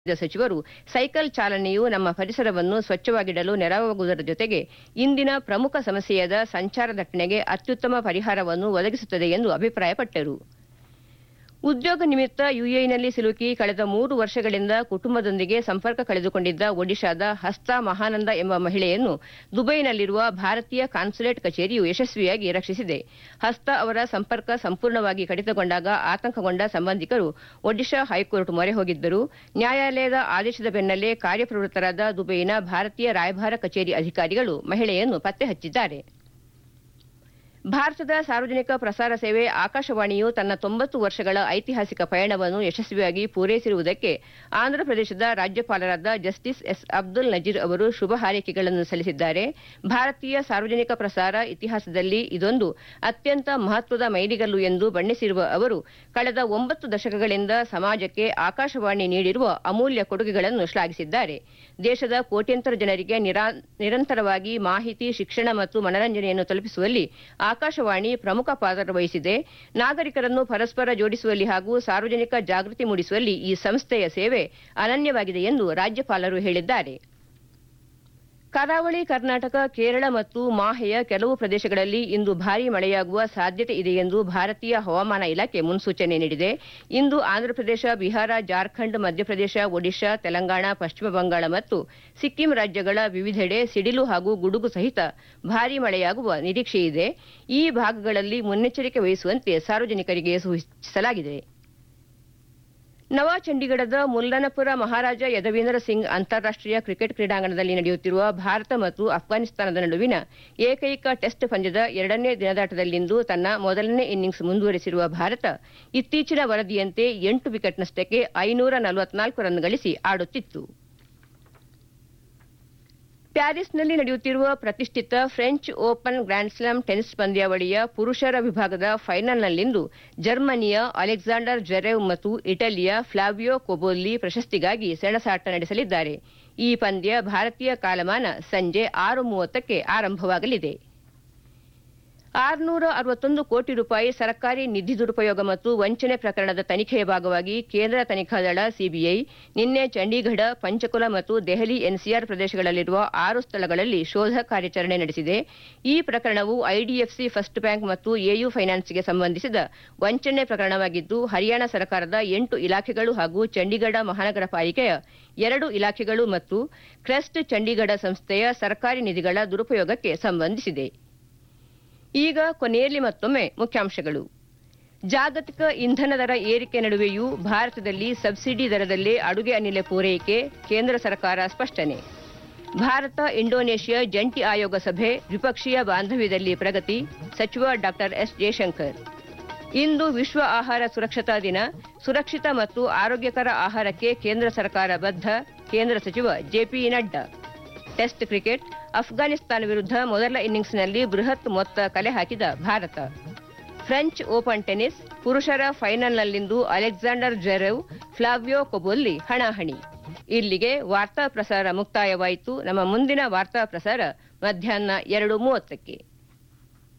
ಸಚಿವರು ಸೈಕಲ್ ಚಾಲನೆಯು ನಮ್ಮ ಪರಿಸರವನ್ನು ಸ್ವಚ್ಛವಾಗಿಡಲು ನೆರವಾಗುವುದರ ಜೊತೆಗೆ ಇಂದಿನ ಪ್ರಮುಖ ಸಮಸ್ಯೆಯಾದ ಸಂಚಾರ ದಟ್ಟಣೆಗೆ ಅತ್ಯುತ್ತಮ ಪರಿಹಾರವನ್ನು ಒದಗಿಸುತ್ತದೆ ಎಂದು ಅಭಿಪ್ರಾಯಪಟ್ಟರು. ಉದ್ಯೋಗ ನಿಮಿತ್ತ ಯುಎಇನಲ್ಲಿ ಸಿಲುಕಿ ಕಳೆದ 3 ವರ್ಷಗಳಿಂದ ಕುಟುಂಬದೊಂದಿಗೆ ಸಂಪರ್ಕ ಕಳೆದುಕೊಂಡಿದ್ದ ಒಡಿಶಾದ ಹಸ್ತಾ ಮಹಾನಂದ ಎಂಬ ಮಹಿಳೆಯನ್ನು ದುಬೈನಲ್ಲಿರುವ ಭಾರತೀಯ ಕಾನ್ಸುಲೇಟ್ ಕಚೇರಿಯು ಯಶಸ್ವಿಯಾಗಿ ರಕ್ಷಿಸಿದೆ. ಹಸ್ತಾ ಅವರ ಸಂಪರ್ಕ ಸಂಪೂರ್ಣವಾಗಿ ಕಡಿತಗೊಂಡಾಗ ಆತಂಕಗೊಂಡ ಸಂಬಂಧಿಕರು ಒಡಿಶಾ ಹೈಕೋರ್ಟ್ ಮೊರೆ ಹೋಗಿದ್ದರು. ನ್ಯಾಯಾಲಯದ ಆದೇಶದ ಬೆನ್ನಲ್ಲೇ ಕಾರ್ಯಪ್ರವೃತ್ತರಾದ ದುಬೈನ ಭಾರತೀಯ ರಾಯಭಾರ ಕಚೇರಿ ಅಧಿಕಾರಿಗಳು ಮಹಿಳೆಯನ್ನು ಪತ್ತೆ ಹಚ್ಚಿದ್ದಾರೆ. ಭಾರತದ ಸಾರ್ವಜನಿಕ ಪ್ರಸಾರ ಸೇವೆ ಆಕಾಶವಾಣಿಯು ತನ್ನ 90 ವರ್ಷಗಳ ಐತಿಹಾಸಿಕ ಪಯಣವನ್ನು ಯಶಸ್ವಿಯಾಗಿ ಪೂರೈಸಿರುವುದಕ್ಕೆ ಆಂಧ್ರಪ್ರದೇಶದ ರಾಜ್ಯಪಾಲರಾದ ಜಸ್ಟಿಸ್ ಎಸ್. ಅಬ್ದುಲ್ ನಜೀರ್ ಅವರು ಶುಭ ಹಾರೈಕೆಗಳನ್ನು ಸಲ್ಲಿಸಿದ್ದಾರೆ. ಭಾರತೀಯ ಸಾರ್ವಜನಿಕ ಪ್ರಸಾರ ಇತಿಹಾಸದಲ್ಲಿ ಇದೊಂದು ಅತ್ಯಂತ ಮಹತ್ವದ ಮೈಲಿಗಲ್ಲು ಎಂದು ಬಣ್ಣಿಸಿರುವ ಅವರು ಕಳೆದ 9 ದಶಕಗಳಿಂದ ಸಮಾಜಕ್ಕೆ ಆಕಾಶವಾಣಿ ನೀಡಿರುವ ಅಮೂಲ್ಯ ಕೊಡುಗೆಗಳನ್ನು ಶ್ಲಾಘಿಸಿದ್ದಾರೆ. ದೇಶದ ಕೋಟ್ಯಂತರ ಜನರಿಗೆ ನಿರಂತರವಾಗಿ ಮಾಹಿತಿ, ಶಿಕ್ಷಣ ಮತ್ತು ಮನರಂಜನೆಯನ್ನು ತಲುಪಿಸುವಲ್ಲಿ ಆಕಾಶವಾಣಿ ಪ್ರಮುಖ ಪಾತ್ರ ವಹಿಸಿದೆ. ನಾಗರಿಕರನ್ನು ಪರಸ್ಪರ ಜೋಡಿಸುವಲ್ಲಿ ಹಾಗೂ ಸಾರ್ವಜನಿಕ ಜಾಗೃತಿ ಮೂಡಿಸುವಲ್ಲಿ ಈ ಸಂಸ್ಥೆಯ ಸೇವೆ ಅನನ್ಯವಾಗಿದೆ ಎಂದು ರಾಜ್ಯಪಾಲರು ಹೇಳಿದ್ದಾರೆ. ಕರಾವಳಿ ಕರ್ನಾಟಕ, ಕೇರಳ ಮತ್ತು ಮಾಹೆಯ ಕೆಲವು ಪ್ರದೇಶಗಳಲ್ಲಿ ಇಂದು ಭಾರೀ ಮಳೆಯಾಗುವ ಸಾಧ್ಯತೆ ಇದೆ ಎಂದು ಭಾರತೀಯ ಹವಾಮಾನ ಇಲಾಖೆ ಮುನ್ಸೂಚನೆ ನೀಡಿದೆ. ಇಂದು ಆಂಧ್ರಪ್ರದೇಶ, ಬಿಹಾರ, ಜಾರ್ಖಂಡ್, ಮಧ್ಯಪ್ರದೇಶ, ಒಡಿಶಾ, ತೆಲಂಗಾಣ, ಪಶ್ಚಿಮ ಬಂಗಾಳ ಮತ್ತು ಸಿಕ್ಕಿಂ ರಾಜ್ಯಗಳ ವಿವಿಧೆಡೆ ಸಿಡಿಲು ಹಾಗೂ ಗುಡುಗು ಸಹಿತ ಭಾರೀ ಮಳೆಯಾಗುವ ನಿರೀಕ್ಷೆಯಿದೆ. ಈ ಭಾಗಗಳಲ್ಲಿ ಮುನ್ನೆಚ್ಚರಿಕೆ ವಹಿಸುವಂತೆ ಸಾರ್ವಜನಿಕರಿಗೆ ಸೂಚಿಸಲಾಗಿದೆ. ನವ ಚಂಡೀಗಢದ ಮುಲ್ಲನಪುರ ಮಹಾರಾಜ ಯದವೀಂದ್ರ ಸಿಂಗ್ ಅಂತಾರಾಷ್ಟೀಯ ಕ್ರಿಕೆಟ್ ಕ್ರೀಡಾಂಗಣದಲ್ಲಿ ನಡೆಯುತ್ತಿರುವ ಭಾರತ ಮತ್ತು ಅಫ್ಘಾನಿಸ್ತಾನದ ನಡುವಿನ ಏಕೈಕ ಟೆಸ್ಟ್ ಪಂದ್ಯದ 2ನೇ ದಿನದಾಟದಲ್ಲಿಂದು ತನ್ನ ಮೊದಲನೇ ಇನ್ನಿಂಗ್ಸ್ ಮುಂದುವರೆಸಿರುವ ಭಾರತ ಇತ್ತೀಚಿನ ವರದಿಯಂತೆ 8 ವಿಕೆಟ್ ನಷ್ಟಕ್ಕೆ 544 ರನ್ ಗಳಿಸಿ ಆಡುತ್ತಿತ್ತು. ಪ್ಯಾರಿಸ್ನಲ್ಲಿ ನಡೆಯುತ್ತಿರುವ ಪ್ರತಿಷ್ಠಿತ ಫ್ರೆಂಚ್ ಓಪನ್ ಗ್ರ್ಯಾಂಡ್ಸ್ಲಾಮ್ ಟೆನಿಸ್ ಪಂದ್ಯಾವಳಿಯ ಪುರುಷರ ವಿಭಾಗದ ಫೈನಲ್ನಲ್ಲಿಂದು ಜರ್ಮನಿಯ ಅಲೆಕ್ಸಾಂಡರ್ ಜ್ವೆರೆವ್ ಮತ್ತು ಇಟಲಿಯ ಫ್ಲಾವಿಯೋ ಕೊಬೋಲ್ಲಿ ಪ್ರಶಸ್ತಿಗಾಗಿ ಸೆಣಸಾಟ ನಡೆಸಲಿದ್ದಾರೆ. ಈ ಪಂದ್ಯ ಭಾರತೀಯ ಕಾಲಮಾನ ಸಂಜೆ 6:30ಕ್ಕೆ ಆರಂಭವಾಗಲಿದೆ. 661 ಕೋಟಿ ರೂಪಾಯಿ ಸರ್ಕಾರಿ ನಿಧಿ ದುರುಪಯೋಗ ಮತ್ತು ವಂಚನೆ ಪ್ರಕರಣದ ತನಿಖೆಯ ಭಾಗವಾಗಿ ಕೇಂದ್ರ ತನಿಖಾ ದಳ ಸಿಬಿಐ ನಿನ್ನೆ ಚಂಡೀಗಢ, ಪಂಚಕುಲ ಮತ್ತು ದೆಹಲಿ ಎನ್ಸಿಆರ್ ಪ್ರದೇಶಗಳಲ್ಲಿರುವ 6 ಸ್ಥಳಗಳಲ್ಲಿ ಶೋಧ ಕಾರ್ಯಾಚರಣೆ ನಡೆಸಿದೆ. ಈ ಪ್ರಕರಣವು ಐಡಿಎಫ್ಸಿ ಫಸ್ಟ್ ಬ್ಯಾಂಕ್ ಮತ್ತು ಎಯು ಫೈನಾನ್ಸ್ಗೆ ಸಂಬಂಧಿಸಿದ ವಂಚನೆ ಪ್ರಕರಣವಾಗಿದ್ದು, ಹರಿಯಾಣ ಸರ್ಕಾರದ 8 ಇಲಾಖೆಗಳು ಹಾಗೂ ಚಂಡೀಗಢ ಮಹಾನಗರ ಪಾಲಿಕೆಯ 2 ಇಲಾಖೆಗಳು ಮತ್ತು ಕ್ರೆಸ್ಟ್ ಚಂಡೀಗಢ ಸಂಸ್ಥೆಯ ಸರ್ಕಾರಿ ನಿಧಿಗಳ ದುರುಪಯೋಗಕ್ಕೆ ಸಂಬಂಧಿಸಿದೆ. ಈಗ ಕೊನೆಯಲ್ಲಿ ಮತ್ತೊಮ್ಮೆ ಮುಖ್ಯಾಂಶಗಳು. ಜಾಗತಿಕ ಇಂಧನ ದರ ಏರಿಕೆ ನಡುವೆಯೂ ಭಾರತದಲ್ಲಿ ಸಬ್ಸಿಡಿ ದರದಲ್ಲೇ ಅಡುಗೆ ಅನಿಲ ಪೂರೈಕೆ, ಕೇಂದ್ರ ಸರ್ಕಾರ ಸ್ಪಷ್ಟನೆ. ಭಾರತ ಇಂಡೋನೇಷ್ಯಾ ಜಂಟಿ ಆಯೋಗ ಸಭೆ, ದ್ವಿಪಕ್ಷೀಯ ಬಾಂಧವ್ಯದಲ್ಲಿ ಪ್ರಗತಿ, ಸಚಿವ ಡಾ ಎಸ್. ಜಯಶಂಕರ್. ಇಂದು ವಿಶ್ವ ಆಹಾರ ಸುರಕ್ಷತಾ ದಿನ. ಸುರಕ್ಷಿತ ಮತ್ತು ಆರೋಗ್ಯಕರ ಆಹಾರಕ್ಕೆ ಕೇಂದ್ರ ಸರ್ಕಾರ ಬದ್ಧ, ಕೇಂದ್ರ ಸಚಿವ JP Nadda. Test cricket, Afghanistan ವಿರುದ್ಧ ಮೊದಲ ಇನ್ನಿಂಗ್ಸ್ನಲ್ಲಿ ಬೃಹತ್ ಮೊತ್ತ ಕಲೆ ಹಾಕಿದ ಭಾರತ. ಫ್ರೆಂಚ್ ಓಪನ್ ಟೆನಿಸ್, ಪುರುಷರ ಫೈನಲ್ನಲ್ಲಿಂದು ಅಲೆಕ್ಸಾಂಡರ್ ಜ್ವೆರೆವ್, ಫ್ಲಾವಿಯೋ ಕೊಬೋಲ್ಲಿ ಹಣಾಹಣಿ. ಇಲ್ಲಿಗೆ ವಾರ್ತಾ ಪ್ರಸಾರ ಮುಕ್ತಾಯವಾಯಿತು. ನಮ್ಮ ಮುಂದಿನ ವಾರ್ತಾ ಪ್ರಸಾರ ಮಧ್ಯಾಹ್ನ 2:30ಕ್ಕೆ.